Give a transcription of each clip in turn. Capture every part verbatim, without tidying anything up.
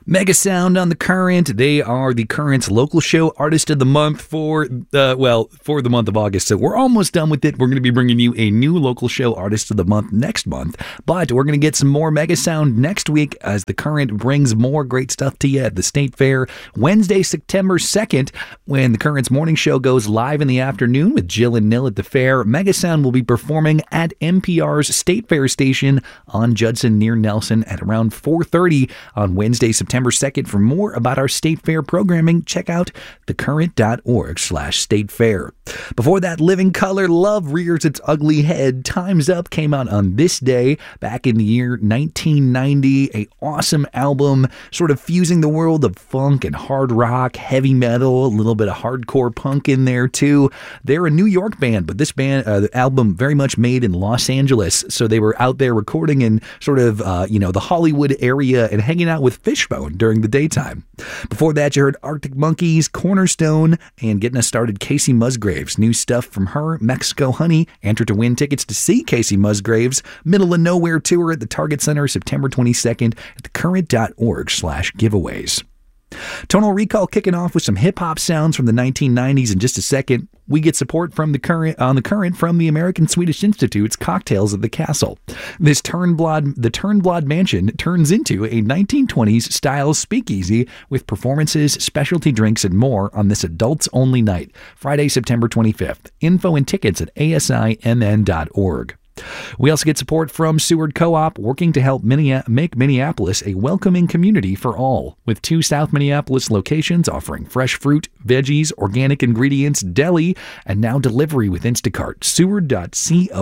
Mega Sound on the Current. They are the Current's local show artist of the month for, uh, well, for the month of August. So we're almost done with it. We're going to be bringing you a new local show artist of the month next month. But we're going to get some more Mega Sound next week as the Current brings more great stuff to you at the State Fair Wednesday, September second, when the Current's morning show goes live in the afternoon with Jill and Nil at the fair. Mega Sound will be performing at N P R's State Fair station on Judson near Nelson at around four thirty on Wednesday, September second. For more about our State Fair programming, check out thecurrent.org slash state fair. Before that, Living Color, Love Rears Its Ugly Head. Time's Up came out on this day back in the year nineteen ninety. A awesome album, sort of fusing the world of funk and hard rock, heavy metal, a little bit of hardcore punk in there too. They're a New York band, but this band, uh, the album very much made in Los Angeles. So they were out there recording in sort of, uh, you know, the Hollywood area and hanging out with Fishbone during the daytime. Before that, you heard Arctic Monkeys, Cornerstone, and getting us started, Casey Musgraves. New stuff from her, Mexico Honey. Enter to win tickets to see Casey Musgraves' Middle of Nowhere tour at the Target Center September twenty-second at thecurrent.org slash giveaways. Tonal Recall kicking off with some hip-hop sounds from the nineteen nineties in just a second. We get support from the current on the current from the American Swedish Institute's Cocktails at the Castle. This Turnblad, the Turnblad Mansion turns into a nineteen twenties style speakeasy with performances, specialty drinks, and more on this adults-only night, Friday, September twenty-fifth. Info and tickets at A S I M N dot org. We also get support from Seward Co-op, working to help Minne- make Minneapolis a welcoming community for all, with two South Minneapolis locations offering fresh fruit, veggies, organic ingredients, deli, and now delivery with Instacart. Seward dot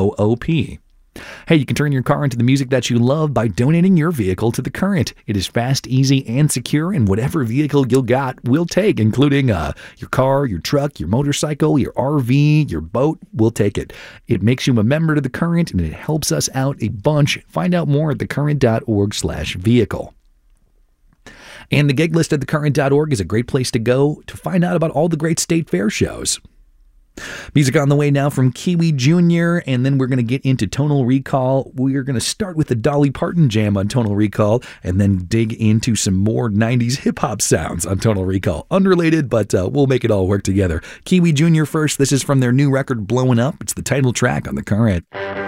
coop. Hey, you can turn your car into the music that you love by donating your vehicle to The Current. It is fast, easy, and secure, and whatever vehicle you got, we'll take, including uh, your car, your truck, your motorcycle, your R V, your boat. We'll take it. It makes you a member to The Current, and it helps us out a bunch. Find out more at thecurrent.org slash vehicle. And the gig list at thecurrent dot org is a great place to go to find out about all the great state fair shows. Music on the way now from Kiwi Junior, and then we're going to get into Tonal Recall. We're going to start with the Dolly Parton jam on Tonal Recall, and then dig into some more nineties hip-hop sounds on Tonal Recall. Unrelated, but uh, we'll make it all work together. Kiwi Junior first. This is from their new record, Blowing Up. It's the title track on The Current.